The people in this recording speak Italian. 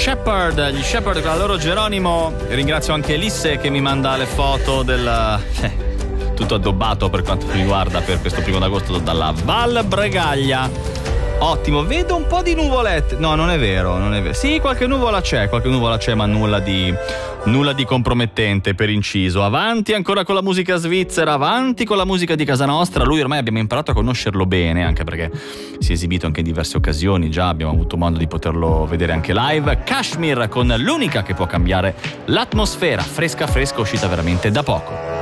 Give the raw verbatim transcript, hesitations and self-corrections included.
Shepherd, gli Shepherd con la loro Geronimo. Ringrazio anche Elisse che mi manda le foto del eh, tutto addobbato per quanto mi riguarda per questo primo d'agosto dalla Val Bregaglia. Ottimo, vedo un po' di nuvolette. No, non è vero, non è vero. Sì, qualche nuvola c'è, qualche nuvola c'è, ma nulla di nulla di compromettente, per inciso. Avanti ancora con la musica svizzera, avanti con la musica di casa nostra. Lui ormai abbiamo imparato a conoscerlo bene, anche perché si è esibito anche in diverse occasioni, già abbiamo avuto modo di poterlo vedere anche live. Kashmir con l'unica che può cambiare l'atmosfera, fresca fresca, uscita veramente da poco.